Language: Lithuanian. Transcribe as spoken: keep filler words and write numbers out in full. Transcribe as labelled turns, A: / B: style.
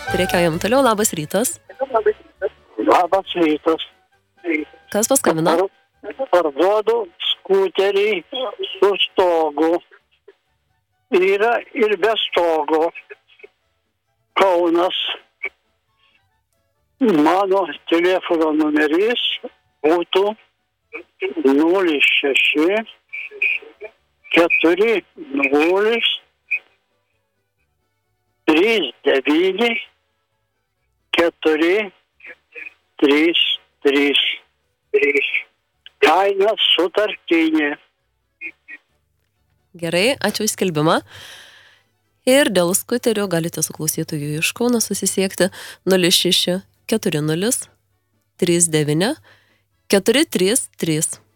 A: Prekiaujam toliau, labas rytas.
B: Labas rytas.
A: Kas paskambino?
B: Parduodu skuterį su stogu. Yra ir be stogo. Kaunas. Mano telefono numeris būtų nulis šeši keturi nulis trys devyni keturi trys trys. Kaina sutartinė.
A: Gerai, ačiū už skelbimą. Ir dėl skuterio galite su klausytoju iš Kauno susisiekti nulis šeši keturi nulis trys devyni keturi trys trys.